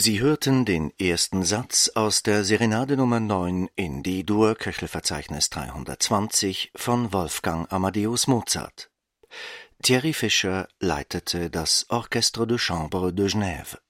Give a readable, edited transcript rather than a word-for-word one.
Sie hörten den ersten Satz aus der Serenade Nummer 9 in D-Dur, Köchelverzeichnis 320 von Wolfgang Amadeus Mozart. Thierry Fischer leitete das Orchestre de Chambre de Genève.